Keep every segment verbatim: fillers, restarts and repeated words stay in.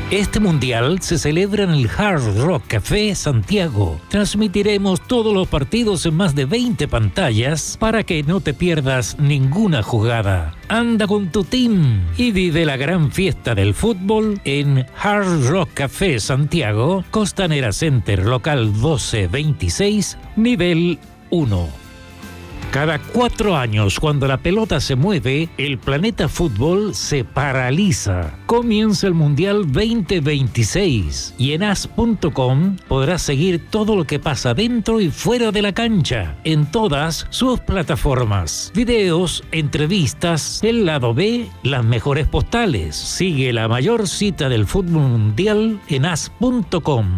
Este mundial se celebra en el Hard Rock Café Santiago. Transmitiremos todos los partidos en más de veinte pantallas para que no te pierdas ninguna jugada. Anda con tu team y vive la gran fiesta del fútbol en Hard Rock Café Santiago, Costanera Center, local doce veintiséis, nivel uno. Cada cuatro años, cuando la pelota se mueve, el planeta fútbol se paraliza. Comienza el Mundial veinte veintiséis y en as punto com podrás seguir todo lo que pasa dentro y fuera de la cancha, en todas sus plataformas. Videos, entrevistas, el lado B, las mejores postales. Sigue la mayor cita del fútbol mundial en as punto com.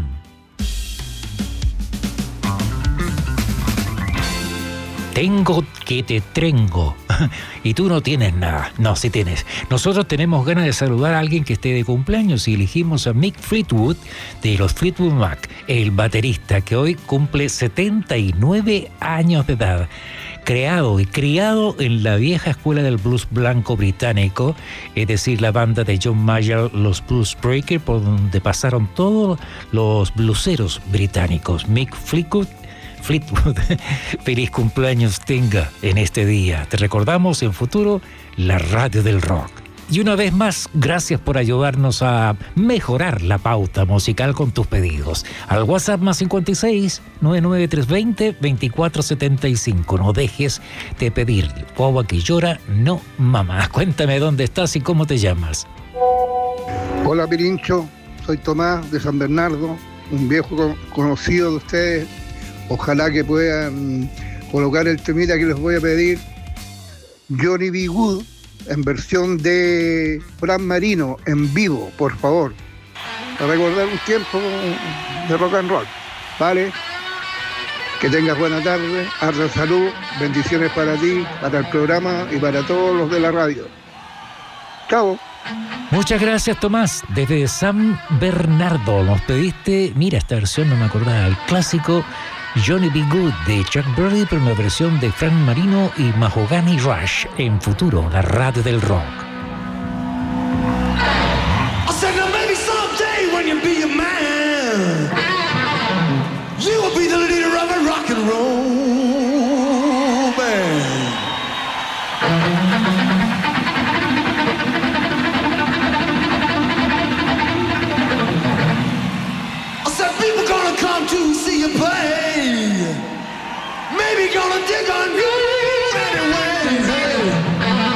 Tengo que te trengo. Y tú no tienes nada. No, sí tienes. Nosotros tenemos ganas de saludar a alguien que esté de cumpleaños y elegimos a Mick Fleetwood de los Fleetwood Mac, el baterista que hoy cumple setenta y nueve años de edad. Creado y criado en la vieja escuela del blues blanco británico, es decir, la banda de John Mayall, los Blues Breakers, por donde pasaron todos los blueseros británicos. Mick Fleetwood Fleetwood, feliz cumpleaños tenga en este día. Te recordamos en futuro la radio del rock. Y una vez más, gracias por ayudarnos a mejorar la pauta musical con tus pedidos. Al WhatsApp más cincuenta y seis, nueve nueve tres dos cero, veinticuatro setenta y cinco. No dejes de pedir. Guagua que llora, no mamá. Cuéntame dónde estás y cómo te llamas. Hola Pirincho, soy Tomás de San Bernardo, un viejo conocido de ustedes. Ojalá que puedan colocar el temita que les voy a pedir, Johnny B. Good, en versión de Fran Marino, en vivo, por favor. Para recordar un tiempo de rock and roll, ¿vale? Que tengas buena tarde, harta salud, bendiciones para ti, para el programa y para todos los de la radio. Chao. Muchas gracias, Tomás. Desde San Bernardo nos pediste, mira, esta versión no me acordaba, el clásico Johnny B. Good de Chuck Berry, pero una versión de Frank Marino y Mahogany Rush en futuro, la radio del rock. I said, now maybe someday when you be a man, you will be the leader of a rock and roll.